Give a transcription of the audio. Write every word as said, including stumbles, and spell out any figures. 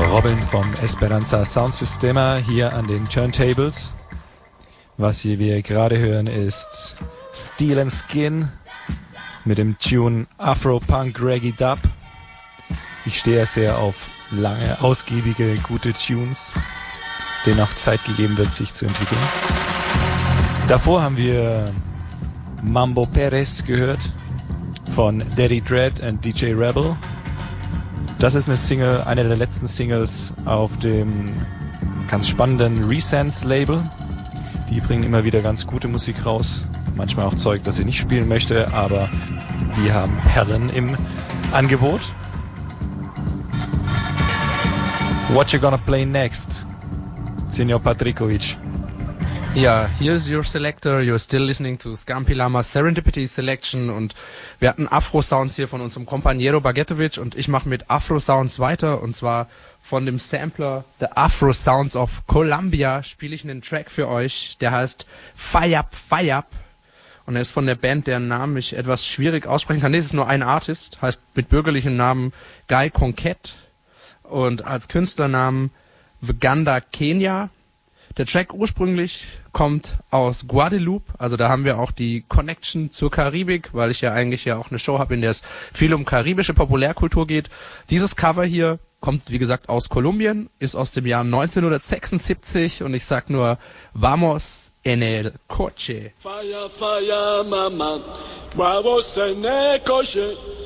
Robin vom Esperanza Sound Sistema hier an den Turntables. Was hier wir gerade hören ist Steel and Skin mit dem Tune Afro Punk Reggae Dub. Ich stehe sehr auf lange, ausgiebige, gute Tunes, denen auch Zeit gegeben wird, sich zu entwickeln. Davor haben wir Mambo Perez gehört von Daddy Dread und D J Rebel. Das ist eine Single, eine der letzten Singles auf dem ganz spannenden Resense-Label. Die bringen immer wieder ganz gute Musik raus. Manchmal auch Zeug, das ich nicht spielen möchte, aber die haben Perlen im Angebot. What you gonna play next, Senor Patrikovic? Ja, here's your selector. You're still listening to Scampi Lama's Serendipity Selection und wir hatten Afro-Sounds hier von unserem Compañero Bagetovic und ich mache mit Afro-Sounds weiter und zwar von dem Sampler The Afro-Sounds of Colombia spiele ich einen Track für euch, der heißt Fire Up, Fire Up und er ist von der Band, deren Namen ich etwas schwierig aussprechen kann. Nee, es ist nur ein Artist, heißt mit bürgerlichem Namen Guy Conquet und als Künstlernamen Vaganda Kenya. Der Track ursprünglich kommt aus Guadeloupe, also da haben wir auch die Connection zur Karibik, weil ich ja eigentlich ja auch eine Show habe, in der es viel um karibische Populärkultur geht. Dieses Cover hier kommt, wie gesagt, aus Kolumbien, ist aus dem Jahr neunzehnhundertsechsundsiebzig und ich sag nur, vamos en el coche. Fire, fire, mama, vamos en el coche.